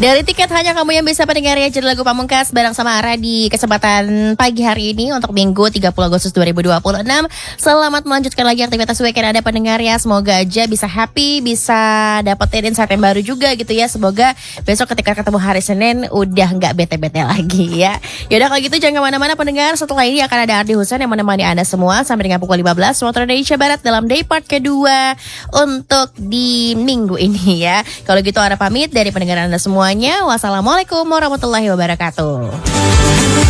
Dari tiket hanya kamu yang bisa pendengar ya, jadi lagu Pamungkas bareng sama Ara di kesempatan pagi hari ini untuk Minggu 30 Agustus 2026. Selamat melanjutkan lagi aktivitas weekend Anda pendengar ya. Semoga aja bisa happy, bisa dapetin insight yang baru juga gitu ya. Semoga besok ketika ketemu hari Senin udah nggak bete-bete lagi ya. Yaudah kalau gitu jangan kemana-mana pendengar. Setelah ini akan ada Ardi Husain yang menemani Anda semua sampai dengan pukul 15 waktu Indonesia Barat dalam day part kedua untuk di minggu ini ya. Kalau gitu Ara pamit dari pendengar Anda semuanya. Wassalamualaikum warahmatullahi wabarakatuh.